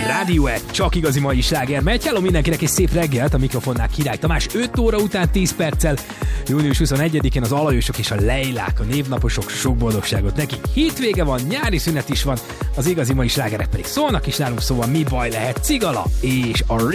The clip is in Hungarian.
Rádió Egy, csak igazi mai sláger megy. Hello mindenkinek, és szép reggelt, a mikrofonnál Király Tamás. 5 óra után 10 perccel, június 21-én az Alajosok és a Leilák, a névnaposok, sok boldogságot nekik. Hétvége van, nyári szünet is van, az igazi mai slágerek pedig szólnak is nálunk, szóval mi baj lehet? Cigala és a